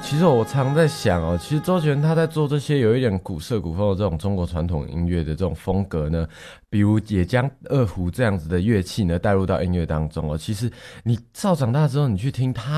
其实我常在想哦，其实周杰伦他在做这些有一点古色古风的这种中国传统音乐的这种风格呢，比如也将二胡这样子的乐器呢带入到音乐当中哦。其实你照长大之后，你去听他